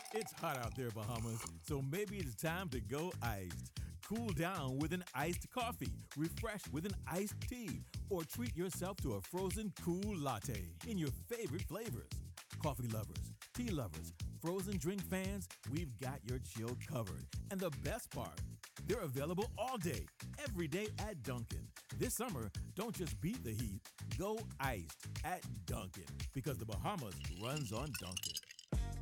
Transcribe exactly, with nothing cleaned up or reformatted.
It's hot out there, Bahamas, so maybe it's time to go iced. Cool down with an iced coffee, refresh with an iced tea, or treat yourself to a frozen cool latte in your favorite flavors. Coffee lovers, tea lovers, frozen drink fans, we've got your chill covered. And the best part, they're available all day, every day at Dunkin'. This summer, don't just beat the heat, go iced at Dunkin', because the Bahamas runs on Dunkin'.